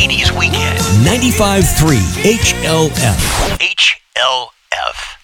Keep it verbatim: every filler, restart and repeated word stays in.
eighties weekend. ninety-five point three H L F. H L F.